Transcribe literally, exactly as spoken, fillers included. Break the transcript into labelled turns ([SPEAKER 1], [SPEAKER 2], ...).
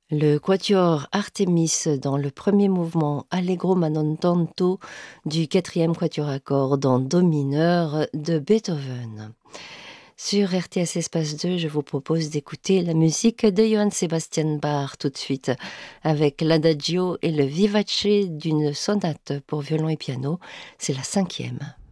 [SPEAKER 1] Le quatuor Artemis dans le premier mouvement Allegro ma non tanto du quatrième quatuor à cordes en do mineur de Beethoven. Sur R T S Espace deux, je vous propose d'écouter la musique de Johann Sebastian Bach tout de suite, avec l'adagio et le vivace d'une sonate pour violon et piano. C'est la cinquième.